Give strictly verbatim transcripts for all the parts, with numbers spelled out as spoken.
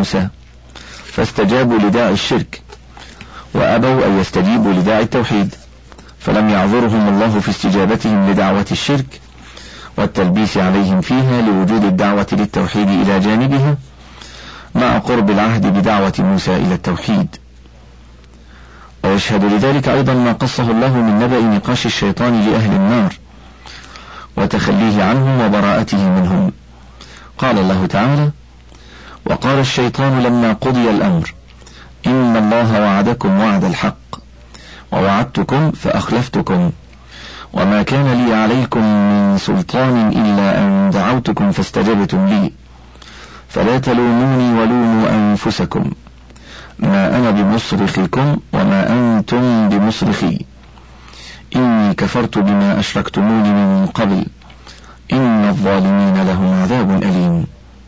موسى فاستجابوا لداعي الشرك وأبوا أن يستجيبوا لداعي التوحيد، فلم يعذرهم الله في استجابتهم لدعوة الشرك والتلبيس عليهم فيها لوجود الدعوة للتوحيد إلى جانبها مع قرب العهد بدعوة موسى إلى التوحيد. ويشهد لذلك أيضا ما قصه الله من نبأ نقاش الشيطان لأهل النار وتخليه عنهم وبراءته منهم. قال الله تعالى: وقال الشيطان لما قضي الأمر إن الله وعدكم وعد الحق ووعدتكم فأخلفتكم وما كان لي عليكم من سلطان إلا أن دعوتكم فاستجبتم لي فلا تلوموني ولوموا أنفسكم ما أنا بمصرخكم وما أنتم بمصرخي إني كفرت بما أشركتموني من قبل إن الظالمين لهم عذاب أليم.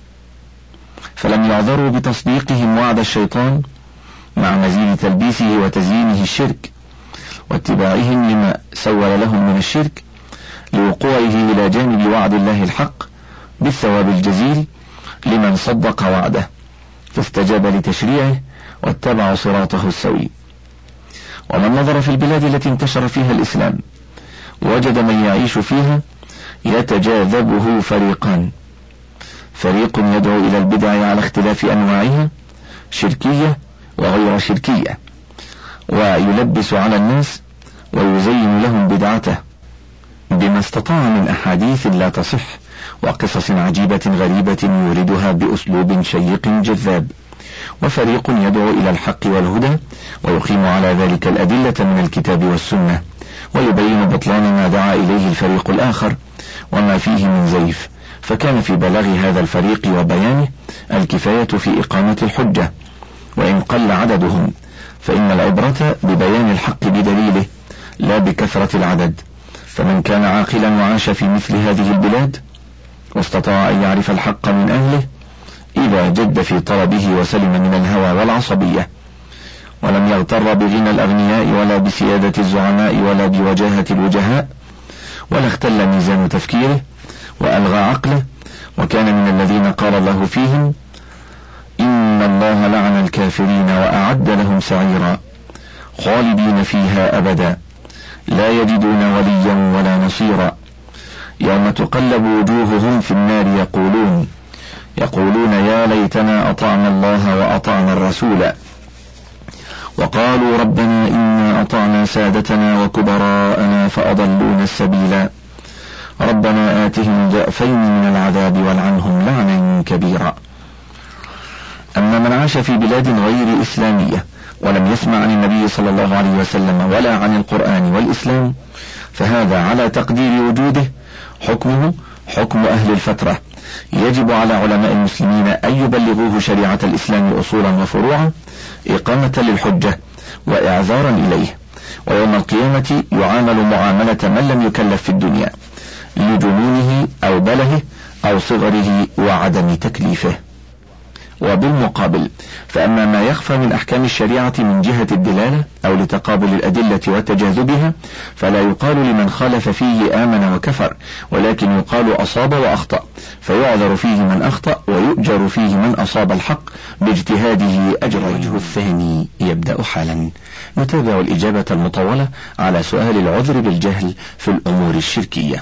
فلم يعذروا بتصديقهم وعد الشيطان مع مزيد تلبيسه وتزيينه الشرك واتباعهم لما سول لهم من الشرك لوقوعه إلى جانب وعد الله الحق بالثواب الجزيل لمن صدق وعده فاستجاب لتشريعه واتبع صراطه السوي. ومن نظر في البلاد التي انتشر فيها الإسلام وجد من يعيش فيها يتجاذبه فريقان: فريق يدعو إلى البدع على اختلاف أنواعها شركية وغير شركية ويلبس على الناس ويزين لهم بدعته بما استطاع من أحاديث لا تصح وقصص عجيبة غريبة يوردها بأسلوب شيق جذاب. وفريق يدعو إلى الحق والهدى ويقيم على ذلك الأدلة من الكتاب والسنة ويبين بطلان ما دعا إليه الفريق الآخر وما فيه من زيف، فكان في بلاغ هذا الفريق وبيانه الكفاية في إقامة الحجة وإن قل عددهم، فإن العبرة ببيان الحق بدليله لا بكثرة العدد. فمن كان عاقلا وعاش في مثل هذه البلاد واستطاع أن يعرف الحق من أهله إذا جد في طلبه وسلم من الهوى والعصبية ولم يغتر بغنى الأغنياء ولا بسيادة الزعماء ولا بوجاهة الوجهاء ولا اختل ميزان تفكيره وألغى عقله، وكان من الذين قال الله فيهم: إن الله لعن الكافرين وأعد لهم سعيرا خالدين فيها أبدا لا يجدون وليا ولا نصيرا يوم تقلب وجوههم في النار يقولون يقولون يا ليتنا أطعنا الله وأطعنا الرسول وقالوا ربنا إنا أطعنا سادتنا وكبراءنا فأضلونا السبيلا ربنا آتهم ضعفين من العذاب والعنهم لعنا كبيرا. أما من عاش في بلاد غير إسلامية ولم يسمع عن النبي صلى الله عليه وسلم ولا عن القرآن والإسلام فهذا على تقدير وجوده حكمه حكم أهل الفترة، يجب على علماء المسلمين أن يبلغوه شريعة الإسلام أصولا وفروعا إقامة للحجة وإعذارا إليه، ويوم القيامة يعامل معاملة من لم يكلف في الدنيا لجنونه أو بله أو صغره وعدم تكليفه. وبالمقابل فأما ما يخفى من أحكام الشريعة من جهة الدلالة أو لتقابل الأدلة وتجاذبها فلا يقال لمن خالف فيه آمن وكفر، ولكن يقال أصاب وأخطأ، فيعذر فيه من أخطأ ويؤجر فيه من أصاب الحق باجتهاده أجر. الوجه الثاني يبدأ حالا. نتابع الإجابة المطولة على سؤال العذر بالجهل في الأمور الشركية.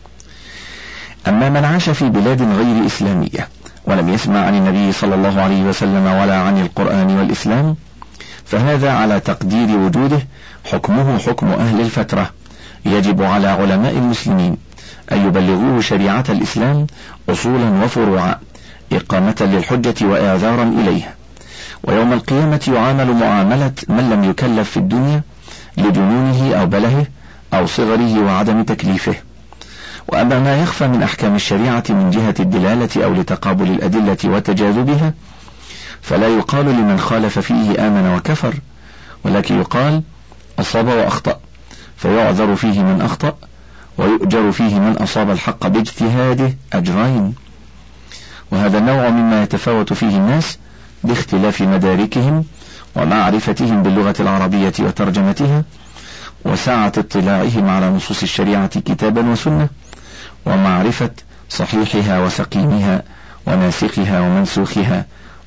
أما من عاش في بلاد غير إسلامية ولم يسمع عن النبي صلى الله عليه وسلم ولا عن القرآن والإسلام فهذا على تقدير وجوده حكمه حكم أهل الفترة، يجب على علماء المسلمين أن يبلغوه شريعة الإسلام أصولا وفروعا إقامة للحجة وإعذارا إليها، ويوم القيامة يعامل معاملة من لم يكلف في الدنيا لجنونه أو بلهه أو صغره وعدم تكليفه. وأما ما يخفى من أحكام الشريعة من جهة الدلالة أو لتقابل الأدلة وتجاذبها فلا يقال لمن خالف فيه آمن وكفر، ولكن يقال أصاب وأخطأ، فيعذر فيه من أخطأ ويؤجر فيه من أصاب الحق باجتهاده أجرين. وهذا النوع مما يتفاوت فيه الناس باختلاف مداركهم ومعرفتهم باللغة العربية وترجمتها وسعة اطلاعهم على نصوص الشريعة كتابا وسنة ومعرفة صحيحها وسقيمها وناسخها ومنسوخها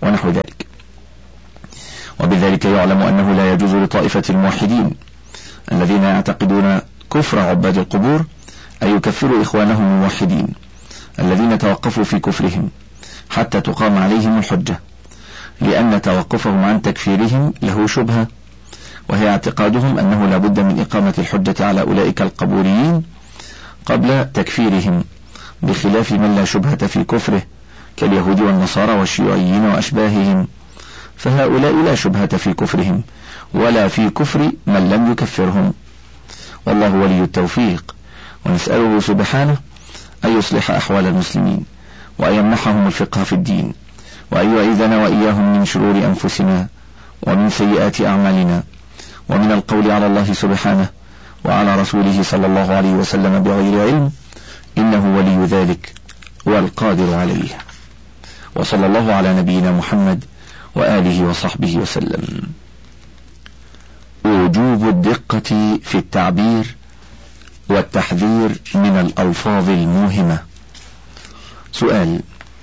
ونحو ذلك. وبذلك يعلم أنه لا يجوز لطائفة الموحدين الذين يعتقدون كفر عباد القبور أن يكفروا إخوانهم الموحدين الذين توقفوا في كفرهم حتى تقام عليهم الحجة، لأن توقفهم عن تكفيرهم له شبهة، وهي اعتقادهم أنه لا بد من إقامة الحجة على أولئك القبوريين قبل تكفيرهم، بخلاف من لا شبهة في كفره كاليهود والنصارى والشيوعيين وأشباههم، فهؤلاء لا شبهة في كفرهم ولا في كفر من لم يكفرهم، والله ولي التوفيق. ونسأله سبحانه أن يصلح أحوال المسلمين وأن يمنحهم الفقه في الدين، وأن يعيذنا وإياهم من شرور أنفسنا ومن سيئات أعمالنا، ومن القول على الله سبحانه وعلى رسوله صلى الله عليه وسلم بغير علم، إنه ولي ذلك والقادر عليه. وصلى الله على نبينا محمد وآله وصحبه وسلم. وجوب الدقة في التعبير والتحذير من الألفاظ الموهمة. سؤال: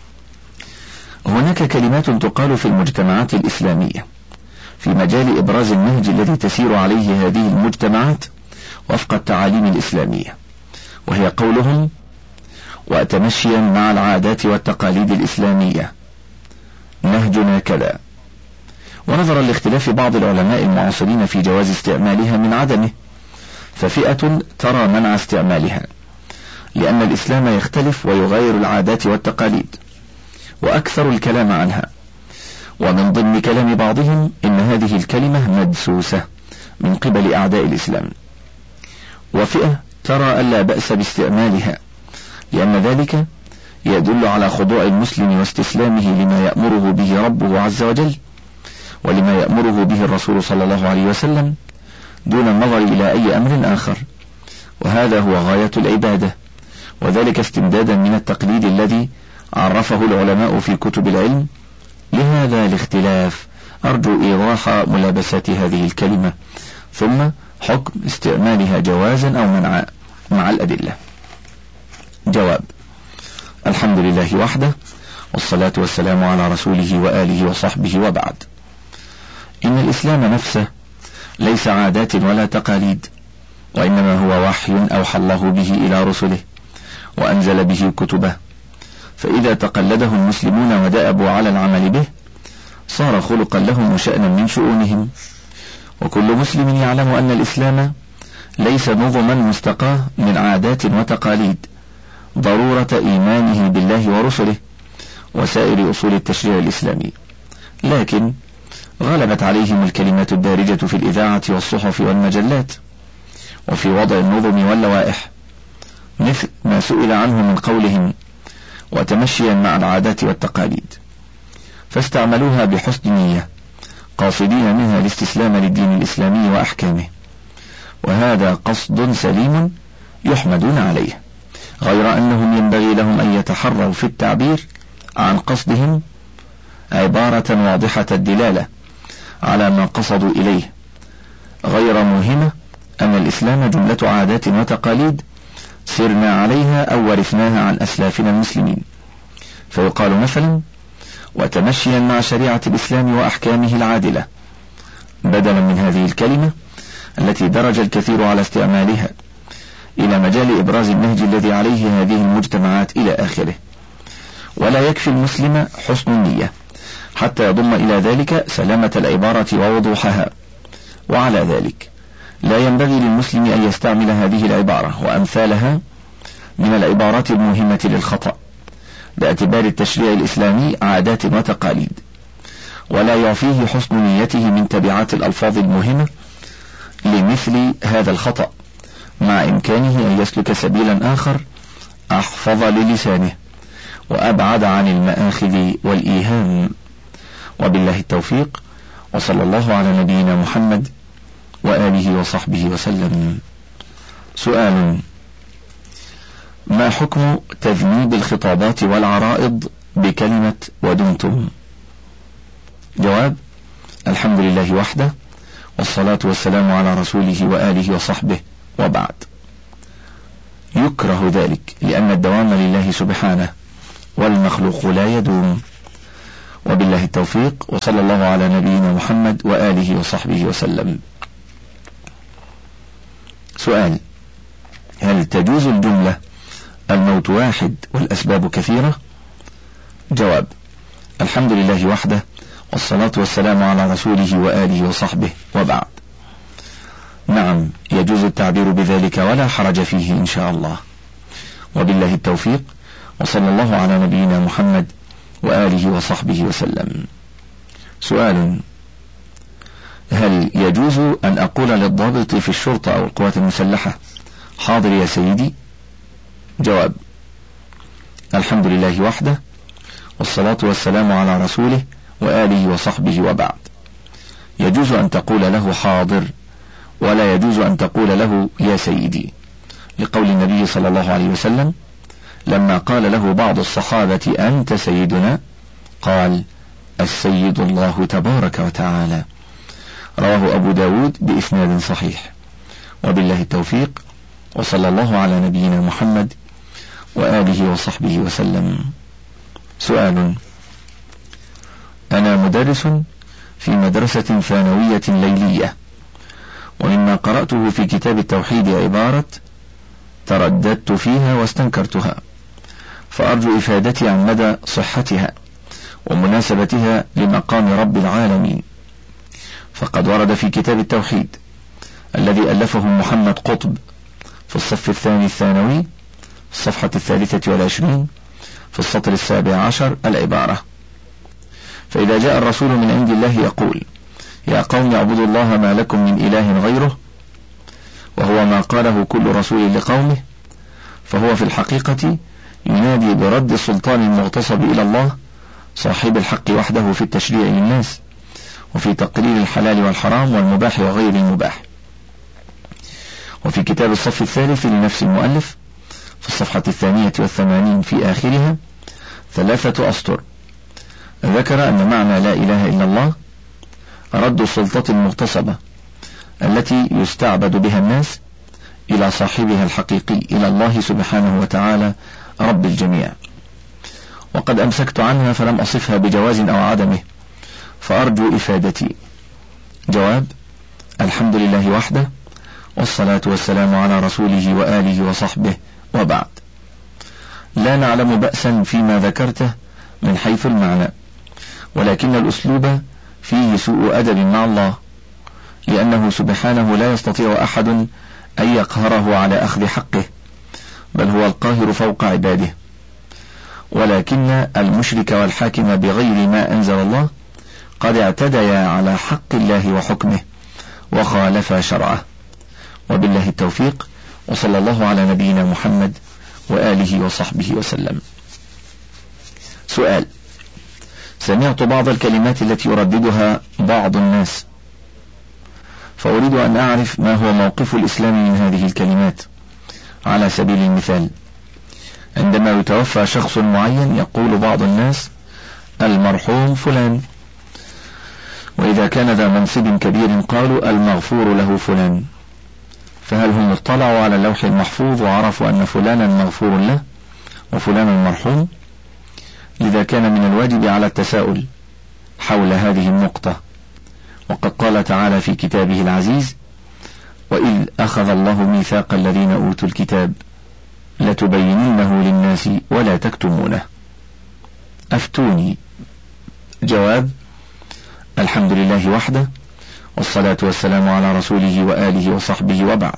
هناك كلمات تقال في المجتمعات الإسلامية في مجال إبراز النهج الذي تسير عليه هذه المجتمعات وفق التعاليم الإسلامية، وهي قولهم: وتمشيا مع العادات والتقاليد الإسلامية نهجنا كذا. ونظرا لاختلاف بعض العلماء المعاصرين في جواز استعمالها من عدمه، ففئة ترى منع استعمالها لأن الإسلام يختلف ويغير العادات والتقاليد، وأكثر الكلام عنها. ومن ضمن كلام بعضهم إن هذه الكلمة مدسوسة من قبل أعداء الإسلام. وفئة ترى ألا بأس باستعمالها لأن ذلك يدل على خضوع المسلم واستسلامه لما يأمره به ربه عز وجل ولما يأمره به الرسول صلى الله عليه وسلم دون النظر إلى أي أمر آخر، وهذا هو غاية العبادة، وذلك استمدادا من التقليد الذي عرفه العلماء في كتب العلم. لهذا الاختلاف أرجو إيضاح ملابسات هذه الكلمة، ثم حكم استعمالها جوازا أو منعا مع الأدلة. جواب: الحمد لله وحده، والصلاة والسلام على رسوله وآله وصحبه، وبعد. إن الإسلام نفسه ليس عادات ولا تقاليد، وإنما هو وحي أوحى الله به إلى رسله وأنزل به كتبه، فإذا تقلده المسلمون ودأبوا على العمل به صار خلقا لهم وشأنا من شؤونهم. وكل مسلم يعلم أن الإسلام ليس نظما مستقاه من عادات وتقاليد، ضرورة إيمانه بالله ورسله وسائر أصول التشريع الإسلامي، لكن غلبت عليهم الكلمات الدارجة في الإذاعة والصحف والمجلات وفي وضع النظم واللوائح، مثل ما سئل عنه من قولهم: وتمشيا مع العادات والتقاليد، فاستعملوها بحسن نية قاصدين منها الاستسلام للدين الإسلامي وأحكامه، وهذا قصد سليم يحمدون عليه، غير أنهم ينبغي لهم أن يتحروا في التعبير عن قصدهم عبارة واضحة الدلالة على ما قصدوا إليه، غير موهمة أن الإسلام جملة عادات وتقاليد سرنا عليها أو ورثناها عن أسلافنا المسلمين. فيقال مثلا: وتمشيا مع شريعة الإسلام وأحكامه العادلة، بدلا من هذه الكلمة التي درج الكثير على استعمالها إلى مجال إبراز النهج الذي عليه هذه المجتمعات إلى آخره. ولا يكفي المسلم حسن النية حتى يضم إلى ذلك سلامة العبارة ووضوحها، وعلى ذلك لا ينبغي للمسلم أن يستعمل هذه العبارة وأمثالها من العبارات الموهمة للخطأ باعتبار التشريع الإسلامي عادات وتقاليد، ولا يعفيه حسن نيته من تبعات الألفاظ الموهمة لمثل هذا الخطأ، مع إمكانه أن يسلك سبيلا آخر أحفظ للسانه وأبعد عن المآخذ والإيهام. وبالله التوفيق، وصلى الله على نبينا محمد وآله وصحبه وسلم. سؤال: ما حكم تذنيب الخطابات والعرائض بكلمة ودمتم؟ جواب: الحمد لله وحده، والصلاة والسلام على رسوله وآله وصحبه، وبعد. يكره ذلك لأن الدوام لله سبحانه والمخلوق لا يدوم، وبالله التوفيق، وصلى الله على نبينا محمد وآله وصحبه وسلم. سؤال: هل تجوز الجملة الموت واحد والأسباب كثيرة؟ جواب: الحمد لله وحده، والصلاة والسلام على رسوله وآله وصحبه، وبعد. نعم، يجوز التعبير بذلك ولا حرج فيه إن شاء الله، وبالله التوفيق، وصلى الله على نبينا محمد وآله وصحبه وسلم. سؤال: هل يجوز أن أقول للضابط في الشرطة أو القوات المسلحة حاضر يا سيدي؟ جواب: الحمد لله وحده، والصلاة والسلام على رسوله وآله وصحبه، وبعد. يجوز أن تقول له حاضر، ولا يجوز أن تقول له يا سيدي، لقول النبي صلى الله عليه وسلم لما قال له بعض الصحابة أنت سيدنا، قال: السيد الله تبارك وتعالى. رواه أبو داود بإسناد صحيح، وبالله التوفيق، وصلى الله على نبينا محمد وآله وصحبه وسلم. سؤال: أنا مدرس في مدرسة ثانوية ليلية، ومما قرأته في كتاب التوحيد عبارة ترددت فيها واستنكرتها، فأرجو إفادتي عن مدى صحتها ومناسبتها لمقام رب العالمين. فقد ورد في كتاب التوحيد الذي ألفه محمد قطب في الصف الثاني الثانوي الصفحة الثالثة والعشرين في السطر السابع عشر العبارة: فإذا جاء الرسول من عند الله يقول يا قوم اعبدوا الله ما لكم من إله غيره، وهو ما قاله كل رسول لقومه، فهو في الحقيقة ينادي برد السلطان المغتصب إلى الله صاحب الحق وحده في التشريع للناس، وفي تقرير الحلال والحرام والمباح وغير المباح. وفي كتاب الصف الثالث لنفس المؤلف في الصفحة الثانية والثمانين في آخرها ثلاثة أسطر ذكر أن معنى لا إله إلا الله رد السلطة المغتصبة التي يستعبد بها الناس إلى صاحبها الحقيقي، إلى الله سبحانه وتعالى رب الجميع. وقد أمسكت عنها فلم أصفها بجواز أو عدمه، فأرجو إفادتي. جواب: الحمد لله وحده، والصلاة والسلام على رسوله وآله وصحبه، وبعد. لا نعلم بأسا فيما ذكرته من حيث المعنى، ولكن الأسلوب فيه سوء أدب مع الله، لأنه سبحانه لا يستطيع أحد أن يقهره على أخذ حقه، بل هو القاهر فوق عباده. ولكن المشرك والحاكم بغير ما أنزل الله قد اعتديا على حق الله وحكمه وخالفا شرعه، وبالله التوفيق، وصلى الله على نبينا محمد وآله وصحبه وسلم. سؤال: سمعت بعض الكلمات التي يرددها بعض الناس، فأريد أن أعرف ما هو موقف الإسلام من هذه الكلمات. على سبيل المثال، عندما يتوفى شخص معين يقول بعض الناس المرحوم فلان، وإذا كان ذا منصب كبير قالوا المغفور له فلان. فهل هم اطلعوا على اللوح المحفوظ وعرفوا أن فلانا مغفور له وفلانا مرحوم؟ لذا كان من الواجب على التساؤل حول هذه النقطة. وقد قال تعالى في كتابه العزيز: وإذ أخذ الله ميثاق الذين أوتوا الكتاب لتبيننه للناس ولا تكتمونه. أفتوني. جواب: الحمد لله وحده، والصلاة والسلام على رسوله وآله وصحبه، وبعد.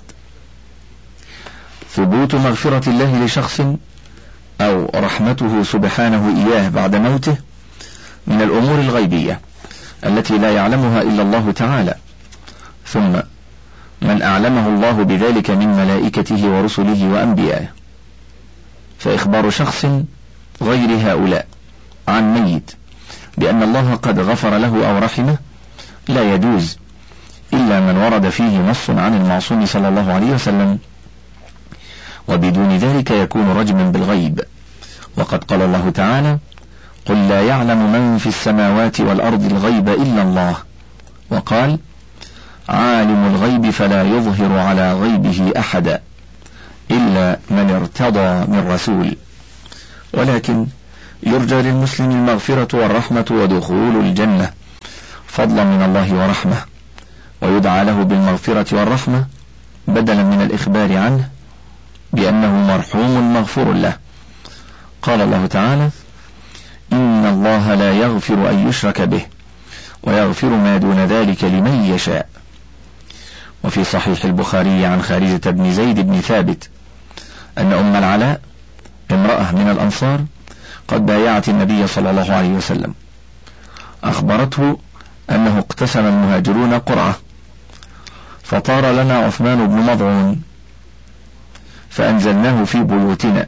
ثبوت مغفرة الله لشخص أو رحمته سبحانه إياه بعد موته من الأمور الغيبية التي لا يعلمها إلا الله تعالى، ثم من أعلمه الله بذلك من ملائكته ورسله وأنبيائه. فإخبار شخص غير هؤلاء عن ميت بأن الله قد غفر له أو رحمه لا يجوز إلا من ورد فيه نص عن المعصوم صلى الله عليه وسلم، وبدون ذلك يكون رجما بالغيب. وقد قال الله تعالى: قل لا يعلم من في السماوات والأرض الغيب إلا الله. وقال: عالم الغيب فلا يظهر على غيبه أحدا إلا من ارتضى من رسول. ولكن يرجى للمسلم المغفرة والرحمة ودخول الجنة فضلا من الله ورحمة، ويدعى له بالمغفرة والرحمة بدلا من الإخبار عنه بأنه مرحوم مغفور له. قال الله تعالى: إن الله لا يغفر أن يشرك به ويغفر ما دون ذلك لمن يشاء. وفي صحيح البخاري عن خارجة بن زيد بن ثابت أن أم العلاء امرأة من الأنصار قد بايعت النبي صلى الله عليه وسلم، أخبرته أنه اقتسم المهاجرون قرعة، فطار لنا عثمان بن مضعون فأنزلناه في بيوتنا،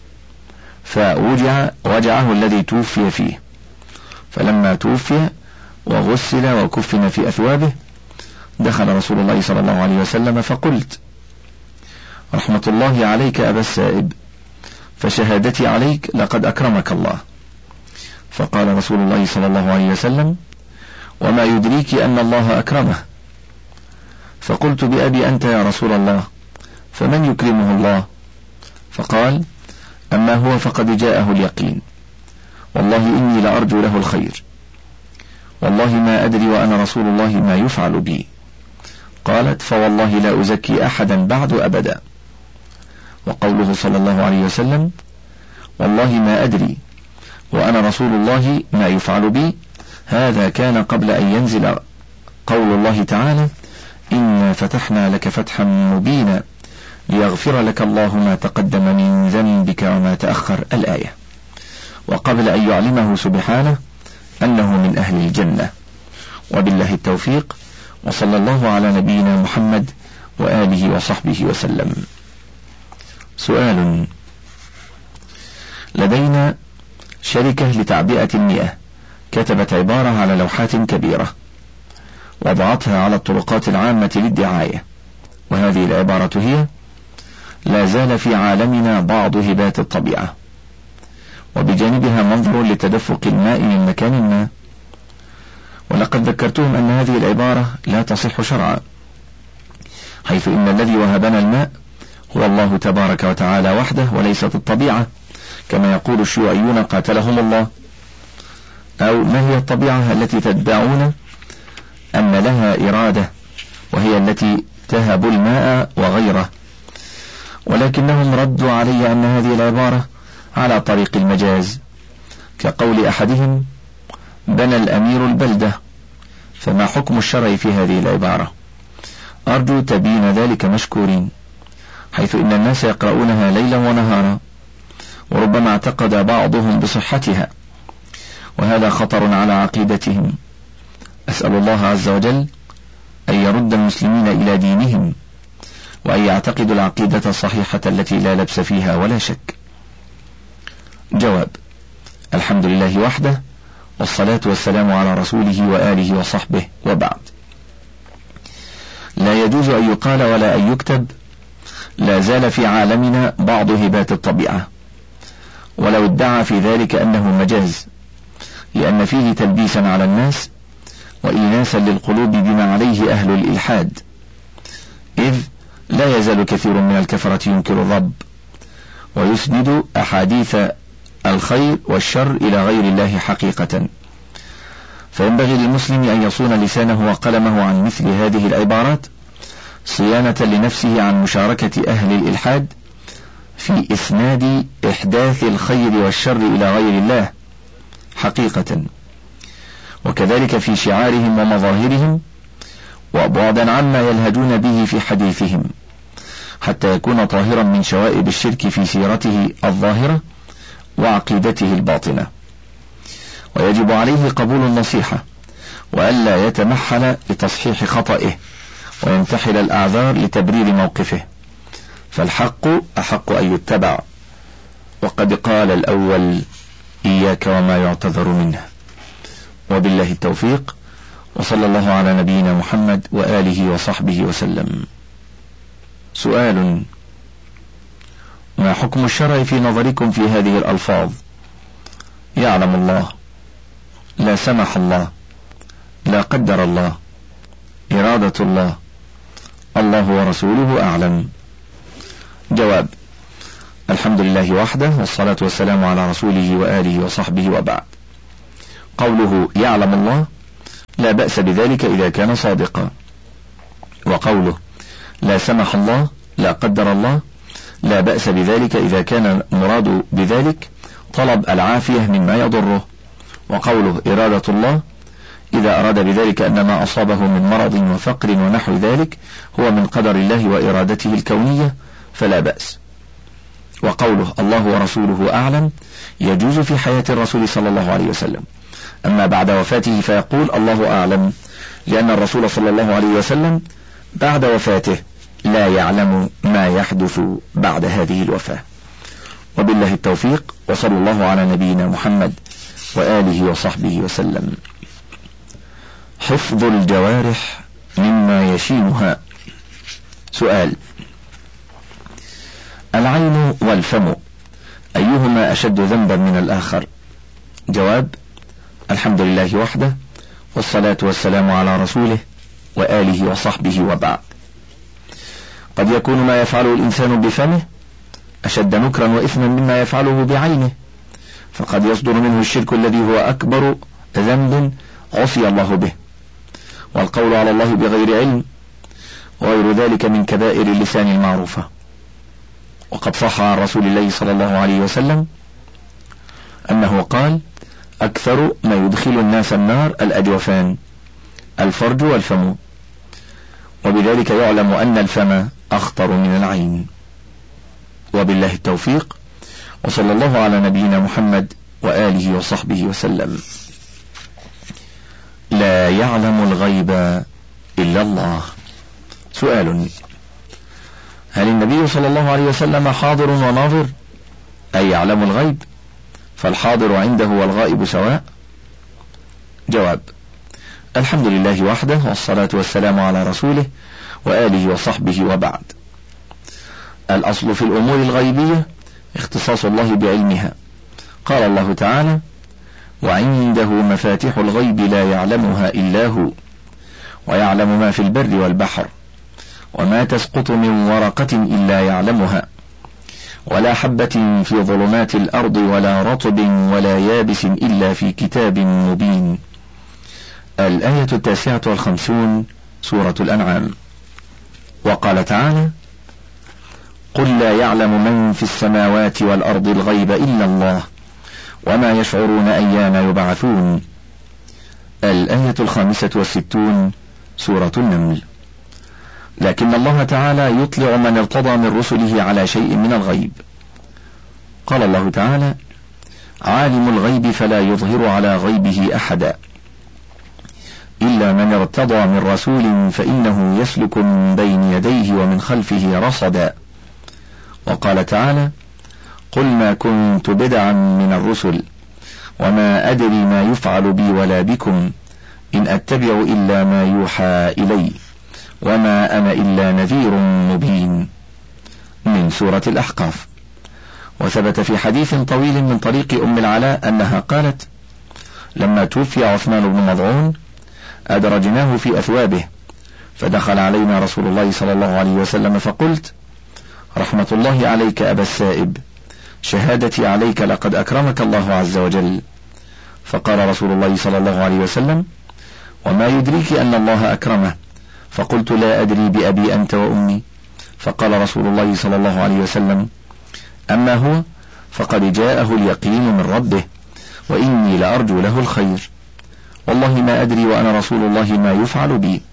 فوجع وجعه الذي توفي فيه، فلما توفي وغسل وكفن في أثوابه دخل رسول الله صلى الله عليه وسلم فقلت: رحمة الله عليك أبا السائب، فشهادتي عليك لقد أكرمك الله. فقال رسول الله صلى الله عليه وسلم: وما يدريك أن الله أكرمه؟ فقلت: بأبي أنت يا رسول الله، فمن يكرمه الله؟ فقال: أما هو فقد جاءه اليقين، والله إني لأرجو له الخير، والله ما أدري وأنا رسول الله ما يفعل بي. قالت: فوالله لا أزكي أحدا بعد أبدا. وقوله صلى الله عليه وسلم: والله ما أدري وأنا رسول الله ما يفعل بي، هذا كان قبل أن ينزل قول الله تعالى: إنا فتحنا لك فتحا مبينا ليغفر لك الله ما تقدم من ذنبك وما تأخر، الآية، وقبل أن يعلمه سبحانه أنه من أهل الجنة. وبالله التوفيق، وصلى الله على نبينا محمد وآله وصحبه وسلم. سؤال: لدينا شركة لتعبئة المياه كتبت عبارة على لوحات كبيرة وضعتها على الطرقات العامة للدعاية، وهذه العبارة هي: لا زال في عالمنا بعض هبات الطبيعة، وبجانبها منظر لتدفق الماء من مكان ما. ولقد ذكرتهم أن هذه العبارة لا تصح شرعا، حيث إن الذي وهبنا الماء هو الله تبارك وتعالى وحده وليست الطبيعة، كما يقول الشيوعيون قاتلهم الله. أو ما هي الطبيعة التي تدعون أن لها إرادة وهي التي تهب الماء وغيره؟ ولكنهم ردوا علي أن هذه العبارة على طريق المجاز، كقول أحدهم: بنى الأمير البلدة، فما حكم الشرع في هذه العبارة؟ أرجو تبين ذلك مشكورين، حيث إن الناس يقرؤونها ليلا ونهارا، وربما اعتقد بعضهم بصحتها، وهذا خطر على عقيدتهم. أسأل الله عز وجل أن يرد المسلمين إلى دينهم، وأن يعتقدوا العقيدة الصحيحة التي لا لبس فيها ولا شك. جواب: الحمد لله وحده، والصلاة والسلام على رسوله وآله وصحبه، وبعد. لا يجوز أن يقال ولا أن يكتب لا زال في عالمنا بعض هبات الطبيعة، ولو ادعى في ذلك أنه مجاز، لأن فيه تلبيسا على الناس وإيناسا للقلوب بما عليه أهل الإلحاد، إذ لا يزال كثير من الكفرة ينكر الرب ويسند أحاديث الخير والشر إلى غير الله حقيقة. فينبغي للمسلم أن يصون لسانه وقلمه عن مثل هذه العبارات، صيانة لنفسه عن مشاركة أهل الإلحاد في إسناد إحداث الخير والشر إلى غير الله حقيقة، وكذلك في شعارهم ومظاهرهم، وبعدا عما يلهجون به في حديثهم، حتى يكون طاهرا من شوائب الشرك في سيرته الظاهرة وعقيدته الباطنة. ويجب عليه قبول النصيحة، وألا يتمحل لتصحيح خطئه وينتحل الأعذار لتبرير موقفه، فالحق أحق أن يتبع. وقد قال الأول: إياك وما يعتذر منه. وبالله التوفيق، وصلى الله على نبينا محمد وآله وصحبه وسلم. سؤال: ما حكم الشرع في نظركم في هذه الألفاظ؟ يعلم الله، لا سمح الله، لا قدر الله، إرادة الله، الله ورسوله أعلم. جواب: الحمد لله وحده، والصلاة والسلام على رسوله وآله وصحبه وبعد. قوله يعلم الله لا بأس بذلك إذا كان صادقا، وقوله لا سمح الله لا قدر الله لا بأس بذلك إذا كان مراد بذلك طلب العافية مما يضره، وقوله إرادة الله إذا أراد بذلك أن ما أصابه من مرض وفقر ونحو ذلك هو من قدر الله وإرادته الكونية فلا بأس. وقوله الله ورسوله أعلم يجوز في حياة الرسول صلى الله عليه وسلم، أما بعد وفاته فيقول الله أعلم، لأن الرسول صلى الله عليه وسلم بعد وفاته لا يعلم ما يحدث بعد هذه الوفاة. وبالله التوفيق، وصلى الله على نبينا محمد وآله وصحبه وسلم. حفظ الجوارح مما يشينها. سؤال: العين والفم أيهما أشد ذنبا من الآخر؟ جواب: الحمد لله وحده، والصلاة والسلام على رسوله وآله وصحبه وبعد. قد يكون ما يفعله الإنسان بفمه أشد نكرا وإثما مما يفعله بعينه، فقد يصدر منه الشرك الذي هو أكبر ذنب عصي الله به، والقول على الله بغير علم، وغير ذلك من كبائر اللسان المعروفة. وقد صح عن رسول الله صلى الله عليه وسلم أنه قال: أكثر ما يدخل الناس النار الأجوفان، الفرج والفم، وبذلك يعلم أن الفم أخطر من العين. وبالله التوفيق، وصلى الله على نبينا محمد وآله وصحبه وسلم. لا يعلم الغيب إلا الله. سؤال: هل النبي صلى الله عليه وسلم حاضر وناظر، أي يعلم الغيب، فالحاضر عنده والغائب سواء؟ جواب: الحمد لله وحده، والصلاة والسلام على رسوله وآله وصحبه وبعد. الأصل في الأمور الغيبية اختصاص الله بعلمها. قال الله تعالى: وعنده مفاتيح الغيب لا يعلمها إلا هو، ويعلم ما في البر والبحر، وما تسقط من ورقة إلا يعلمها، ولا حبة في ظلمات الأرض ولا رطب ولا يابس إلا في كتاب مبين. الآية التاسعة والخمسون، سورة الأنعام. وقال تعالى: قل لا يعلم من في السماوات والأرض الغيب إلا الله وما يشعرون أيان يبعثون. الآية الخامسة والستون، سورة النمل. لكن الله تعالى يطلع من ارتضى من رسله على شيء من الغيب. قال الله تعالى: عالم الغيب فلا يظهر على غيبه أحدا إلا من ارتضى من رسول فإنه يسلك من بين يديه ومن خلفه رصدا. وقال تعالى: قل ما كنت بدعا من الرسل وما أدري ما يفعل بي ولا بكم إن أتبع إلا ما يوحى إلي وما أنا إلا نذير مبين، من سورة الأحقاف. وثبت في حديث طويل من طريق أم العلاء أنها قالت: لما توفي عثمان بن مظعون أدرجناه في أثوابه، فدخل علينا رسول الله صلى الله عليه وسلم فقلت: رحمة الله عليك أبا السائب، شهادتي عليك لقد أكرمك الله عز وجل. فقال رسول الله صلى الله عليه وسلم: وما يدريك أن الله أكرمه؟ فقلت: لا أدري بأبي أنت وأمي. فقال رسول الله صلى الله عليه وسلم: أما هو فقد جاءه اليقين من ربه، وإني لأرجو له الخير، والله ما أدري وأنا رسول الله ما يفعل بي.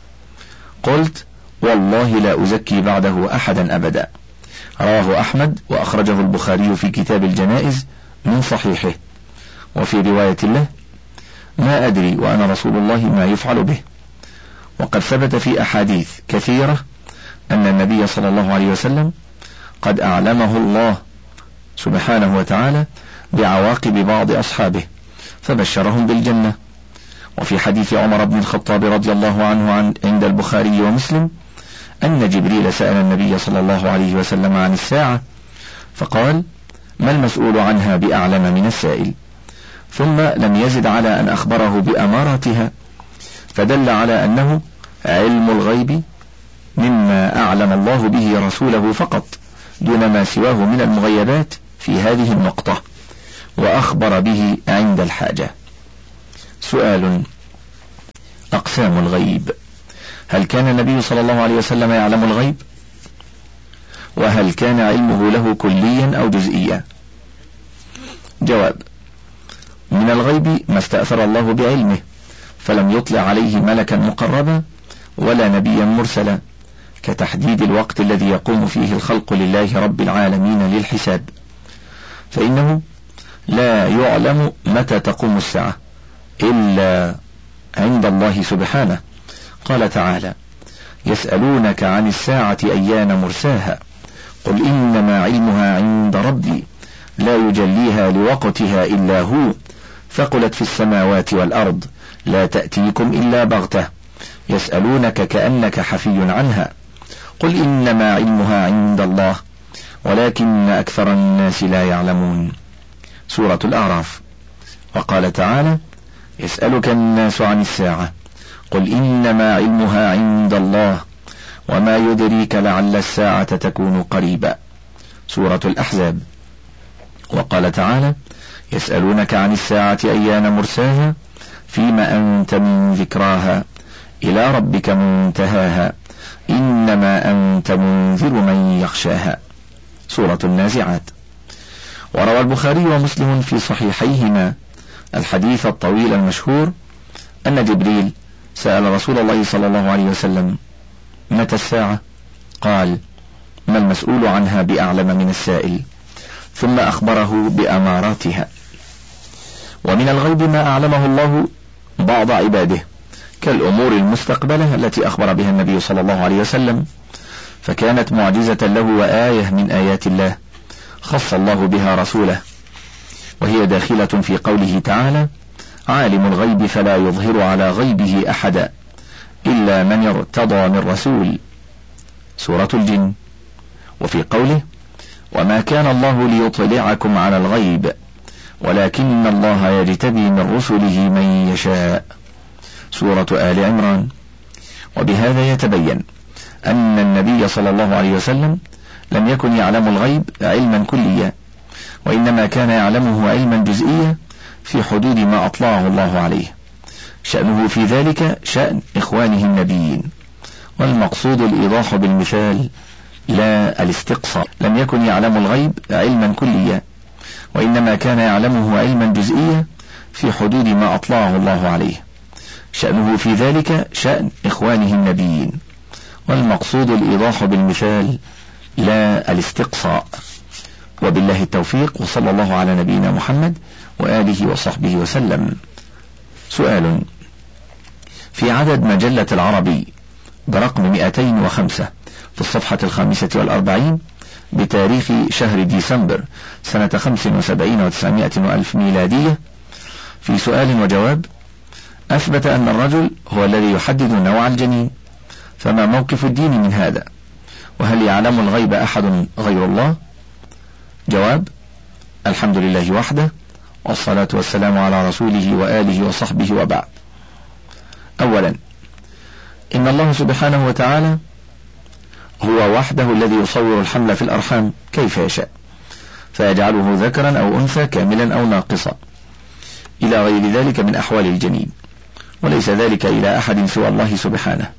قلت: والله لا أزكي بعده أحدا أبدا. رواه أحمد وأخرجه البخاري في كتاب الجنائز من صحيحه. وفي رواية له: ما أدري وأنا رسول الله ما يفعل به. وقد ثبت في أحاديث كثيرة أن النبي صلى الله عليه وسلم قد أعلمه الله سبحانه وتعالى بعواقب بعض أصحابه فبشرهم بالجنة. وفي حديث عمر بن الخطاب رضي الله عنه عن عند البخاري ومسلم أن جبريل سأل النبي صلى الله عليه وسلم عن الساعة فقال: ما المسؤول عنها بأعلم من السائل؟ ثم لم يزد على أن أخبره بأماراتها، فدل على أنه علم الغيب مما أعلم الله به رسوله فقط، دون ما سواه من المغيبات في هذه النقطة، وأخبر به عند الحاجة. سؤال: أقسام الغيب، هل كان النبي صلى الله عليه وسلم يعلم الغيب؟ وهل كان علمه له كليا أو جزئيا؟ جواب: من الغيب ما استأثر الله بعلمه، فلم يطلع عليه ملكا مقربا ولا نبيا مرسلا، كتحديد الوقت الذي يقوم فيه الخلق لله رب العالمين للحساب، فإنه لا يعلم متى تقوم الساعة إلا عند الله سبحانه. قال تعالى: يسألونك عن الساعة أيان مرساها قل إنما علمها عند ربي لا يجليها لوقتها إلا هو ثقلت في السماوات والأرض لا تأتيكم إلا بغتة يسألونك كأنك حفي عنها قل إنما علمها عند الله ولكن أكثر الناس لا يعلمون. سورة الأعراف. وقال تعالى: يسألك الناس عن الساعة قل إنما علمها عند الله وما يدريك لعل الساعة تكون قريبا. سورة الأحزاب. وقال تعالى: يسألونك عن الساعة أيان مرساها فيما أنت من ذكراها إلى ربك منتهاها إنما أنت منذر من يخشاها. سورة النازعات. وروى البخاري ومسلم في صحيحيهما الحديث الطويل المشهور أن جبريل سأل رسول الله صلى الله عليه وسلم: متى الساعة؟ قال: ما المسؤول عنها بأعلم من السائل، ثم أخبره بأماراتها. ومن الغيب ما أعلمه الله بعض عباده كالأمور المستقبلة التي أخبر بها النبي صلى الله عليه وسلم، فكانت معجزة له وآية من آيات الله خص الله بها رسوله، وهي داخلة في قوله تعالى: عالم الغيب فلا يظهر على غيبه أحدا إلا من ارتضى من رسول. سورة الجن. وفي قوله: وما كان الله ليطلعكم على الغيب ولكن الله يجتبي من رسله من يشاء. سورة آل عمران. وبهذا يتبين أن النبي صلى الله عليه وسلم لم يكن يعلم الغيب علما كليا، وإنما كان يعلمه علما جزئيا في حدود ما أطلعه الله عليه، شأنه في ذلك شأن إخوانه النبيين، والمقصود الإيضاح بالمثال لا الاستقصاء. لم يكن يعلم الغيب علما كليا، وإنما كان يعلمه علما جزئيا في حدود ما أطلعه الله عليه، شأنه في ذلك شأن إخوانه النبيين، والمقصود الإيضاح بالمثال لا الاستقصاء. وبالله التوفيق، وصلى الله على نبينا محمد وآله وصحبه وسلم. سؤال: في عدد مجلة العربي برقم مئتين وخمسة في الصفحة الخامسة والأربعين بتاريخ شهر ديسمبر سنة خمس وسبعين وتسعمائة وألف ميلادية، في سؤال وجواب، أثبت أن الرجل هو الذي يحدد نوع الجنين، فما موقف الدين من هذا؟ وهل يعلم الغيب أحد غير الله؟ جواب: الحمد لله وحده، والصلاة والسلام على رسوله وآله وصحبه، وبعد. أولا، إن الله سبحانه وتعالى هو وحده الذي يصور الحمل في الأرحام كيف يشاء، فيجعله ذكرا أو أنثى كاملا أو ناقصا إلى غير ذلك من أحوال الجنين، وليس ذلك إلى أحد سوى الله سبحانه.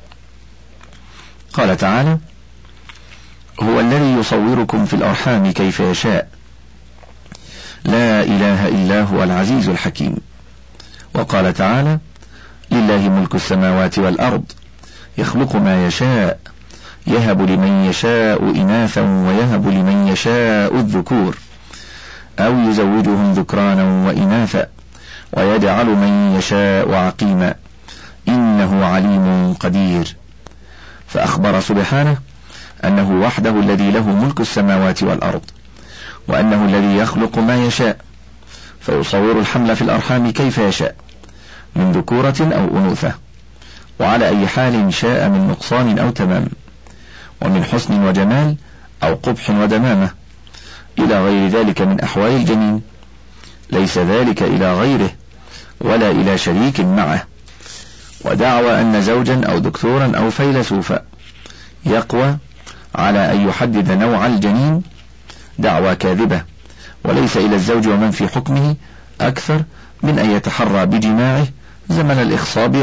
قال تعالى: هو الذي يصوركم في الأرحام كيف يشاء لا إله إلا هو العزيز الحكيم. وقال تعالى: لله ملك السماوات والأرض يخلق ما يشاء يهب لمن يشاء إناثا ويهب لمن يشاء الذكور أو يزوجهم ذكرانا وإناثا ويجعل من يشاء عقيما إنه عليم قدير. فأخبر سبحانه أنه وحده الذي له ملك السماوات والأرض، وأنه الذي يخلق ما يشاء، فيصور الحمل في الأرحام كيف يشاء من ذكورة أو أنوثة، وعلى أي حال شاء من نقصان أو تمام، ومن حسن وجمال أو قبح ودمامة، إلى غير ذلك من أحوال الجنين، ليس ذلك إلى غيره ولا إلى شريك معه. ودعوى أن زوجا أو دكتورا أو فيلسوفا يقوى على أن يحدد نوع الجنين دعوى كاذبة، وليس إلى الزوج ومن في حكمه أكثر من أن يتحرى بجماعه زمن الإخصاب